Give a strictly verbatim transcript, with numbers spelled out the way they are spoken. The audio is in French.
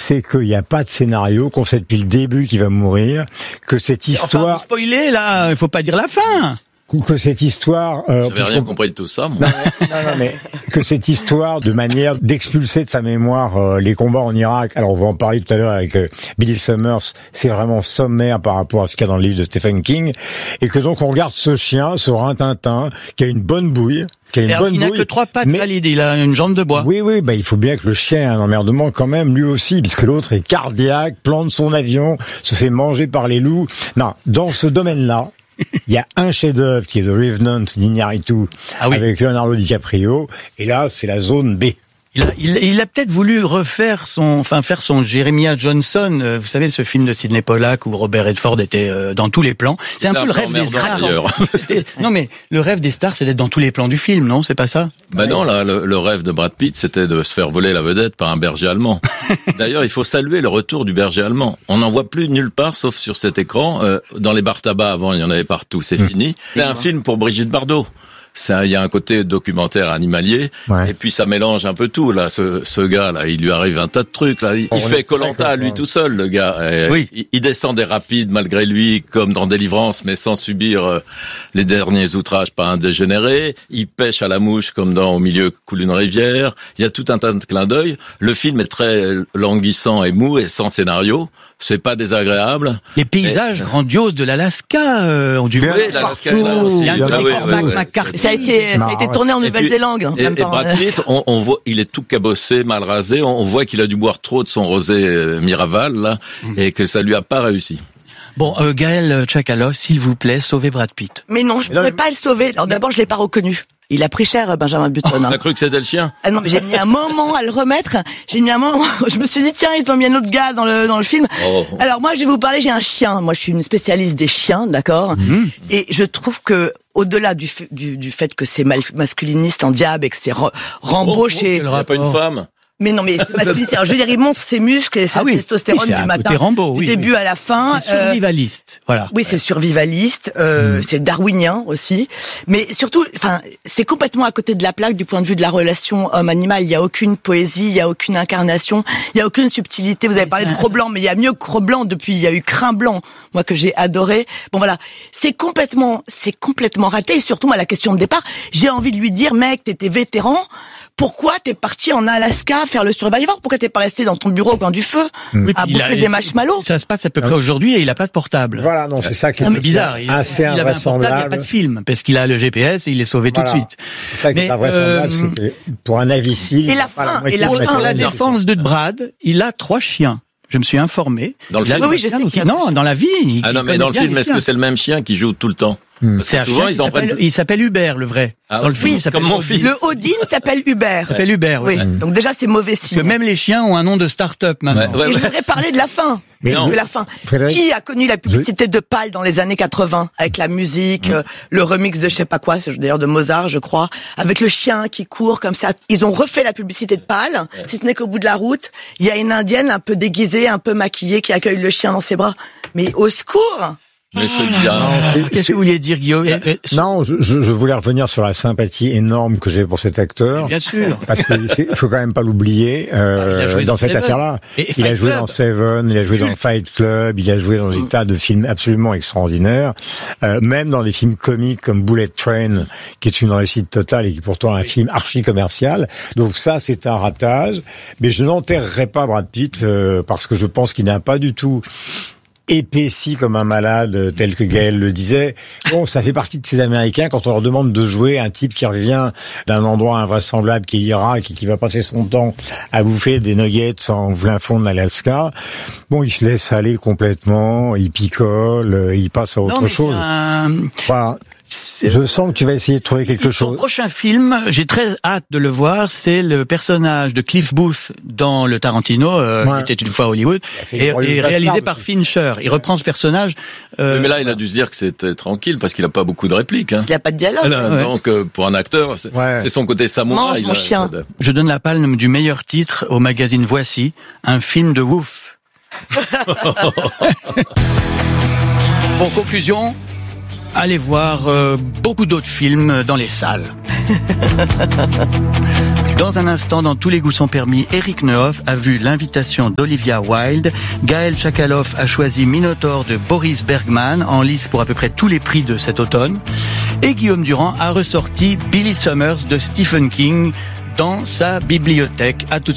c'est qu'il n'y a pas de scénario, qu'on sait depuis le début qu'il va mourir, que cette histoire... Enfin, vous spoilez, là, il faut pas dire la fin. Que cette histoire... Euh, J'avais rien compris de tout ça, moi. Non, non, non, mais que cette histoire de manière d'expulser de sa mémoire euh, les combats en Irak, alors on va en parler tout à l'heure avec euh, Billy Summers, c'est vraiment sommaire par rapport à ce qu'il y a dans le livre de Stephen King, et que donc on regarde ce chien, ce rintintin, qui a une bonne bouille, qui a une alors, bonne il n'a bouille, que trois pattes mais... valides, il a une jambe de bois. Oui, oui, bah il faut bien que le chien ait un emmerdement quand même, lui aussi, puisque l'autre est cardiaque, plante son avion, se fait manger par les loups. Non, dans ce domaine-là, il y a un chef-d'œuvre qui est The Revenant d'Iñárritu, ah oui. avec Leonardo DiCaprio, et là, c'est la zone B. Il a, il, il a peut-être voulu refaire son, enfin faire son Jeremiah Johnson, euh, vous savez ce film de Sidney Pollack où Robert Redford était euh, dans tous les plans. C'est un peu le rêve des stars. Non mais le rêve des stars, c'est d'être dans tous les plans du film, non? C'est pas ça? Ben non, là, le, le rêve de Brad Pitt, c'était de se faire voler la vedette par un berger allemand. D'ailleurs, il faut saluer le retour du berger allemand. On n'en voit plus nulle part, sauf sur cet écran. Euh, dans les bars tabac avant, il y en avait partout. C'est mmh. fini. C'est un film pour Brigitte Bardot. Ça, il y a un côté documentaire animalier, ouais. et puis ça mélange un peu tout. Là, ce, ce gars, là, il lui arrive un tas de trucs. Là, il, il fait Koh-Lanta lui tout seul, le gars. Et oui. il, il descend des rapides malgré lui, comme dans Délivrance, mais sans subir euh, les derniers outrages par un dégénéré. Il pêche à la mouche comme dans Au milieu coule une rivière. Il y a tout un tas de clins d'œil. Le film est très languissant et mou et sans scénario. C'est pas désagréable. Les paysages et... grandioses de l'Alaska euh, ont dû voir. Oui, l'Alaska est là aussi. Il y a un petit Cormac McCarthy. Ça a été, ça a été tourné en Nouvelle-Zélande. Et, et, et Brad Pitt, on, on voit, il est tout cabossé, mal rasé. On, on voit qu'il a dû boire trop de son rosé euh, Miraval là, mm. et que ça lui a pas réussi. Bon, euh, Gaël Tchakaloff, s'il vous plaît, sauvez Brad Pitt. Mais non, je pourrais pas le sauver. Alors d'abord, je l'ai pas reconnu. Il a pris cher, Benjamin Button. Oh, t'as cru que c'était le chien? Ah non, mais j'ai mis un moment à le remettre. J'ai mis un moment. Je me suis dit tiens, ils ont mis un autre gars dans le dans le film. Oh. Alors moi, je vais vous parler. J'ai un chien. Moi, je suis une spécialiste des chiens, d'accord. Mmh. Et je trouve que au-delà du fait, du, du fait que c'est mal, masculiniste en diable et que c'est Rambo oh, chez. Oh, pas une femme. Mais non, mais c'est masculiniste. Alors, je veux dire, il montre ses muscles et sa ah oui. testostérone oui, du matin, Rambo, du oui, début oui. à la fin. C'est survivaliste, euh, voilà. Oui, c'est survivaliste. Euh, mmh. C'est darwinien aussi. Mais surtout, enfin, c'est complètement à côté de la plaque du point de vue de la relation homme-animal. Il y a aucune poésie, il y a aucune incarnation, il y a aucune subtilité. Vous avez parlé de Cro-Blanc, mais il y a mieux que Cro-Blanc depuis. Il y a eu Crin Blanc, moi que j'ai adoré. Bon voilà, c'est complètement, c'est complètement raté. Et surtout, moi, la question de départ, j'ai envie de lui dire, mec, t'étais vétéran. Pourquoi t'es parti en Alaska faire le Survivor? Pourquoi t'es pas resté dans ton bureau au coin du feu oui, à bouffer a, des marshmallows? Ça se passe à peu près aujourd'hui et il a pas de portable. Voilà, non, c'est ça qui est, non, mais bizarre. Il, assez il avait un portable, il n'y a pas de film parce qu'il a le G P S et il est sauvé voilà. tout de suite. C'est ça qui mais, est invraisemblable, euh, c'est que pour un imbécile. Et la fin, et la fin, pour la défense de Brad, il a trois chiens. Je me suis informé. Dans le film. Oui, oui, je sais. Donc, non, dans la vie. Il, ah non, mais dans le film, est-ce que c'est le même chien qui joue tout le temps? Mmh. C'est souvent ils en prennent. Il s'appelle Hubert, le vrai. Ah, dans le oui, film, il s'appelle comme mon fils. Le Odin s'appelle Hubert. Il s'appelle Hubert. Oui. Ouais. Donc déjà c'est mauvais signe. Parce que même les chiens ont un nom de start-up maintenant. Ouais, ouais, Et ouais. je voudrais parler de la fin. Mais Parce non. que la fin. Frédéric, qui a connu la publicité je... de Pâle dans les années quatre-vingts avec la musique, mmh. euh, le remix de je sais pas quoi, c'est d'ailleurs de Mozart, je crois, avec le chien qui court comme ça. Ils ont refait la publicité de Pâle. Ouais. Si ce n'est qu'au bout de la route, il y a une indienne un peu déguisée, un peu maquillée qui accueille le chien dans ses bras. Mais au secours! Mais c'est bien. Qu'est-ce que vous vouliez dire, Guillaume? Non, je, je, je voulais revenir sur la sympathie énorme que j'ai pour cet acteur. Bien sûr. Parce que il faut quand même pas l'oublier euh, dans, dans cette Seven. affaire-là. Et il a joué Club. dans Seven, il a joué dans Fight Club, il a joué dans des tas de films absolument extraordinaires. Euh, même dans des films comiques comme Bullet Train, qui est une réussite totale et qui est pourtant un film archi commercial. Donc ça, c'est un ratage. Mais je n'enterrerai pas Brad Pitt euh, parce que je pense qu'il n'a pas du tout épaissi comme un malade, tel que Gaël le disait. Bon, ça fait partie de ces Américains quand on leur demande de jouer un type qui revient d'un endroit invraisemblable qui est l'Irak et qui va passer son temps à bouffer des nuggets en plein fond de l'Alaska. Bon, il se laisse aller complètement, il picole, il passe à autre non, mais chose. C'est un... Enfin, je sens que tu vas essayer de trouver quelque chose. Son prochain film, j'ai très hâte de le voir, c'est le personnage de Cliff Booth dans le Tarantino, euh, ouais. qui était une fois à Hollywood, et, et réalisé par Fincher. Il reprend ce personnage. Euh, oui, mais là, il a dû se dire que c'était tranquille parce qu'il a pas beaucoup de répliques. Hein. Il n'y a pas de dialogue. Alors, ouais. Donc, euh, pour un acteur, c'est, ouais. c'est son côté samouraï. Mange mon chien. Je donne la palme du meilleur titre au magazine Voici, un film de ouf. Bon, conclusion. Allez voir euh, beaucoup d'autres films dans les salles. Dans un instant, dans Tous les goûts sont permis, Eric Nehoff a vu L'invitation d'Olivia Wilde. Gaël Chakalov a choisi Minotaur de Boris Bergman, en lice pour à peu près tous les prix de cet automne. Et Guillaume Durand a ressorti Billy Summers de Stephen King dans sa bibliothèque. À tout de suite.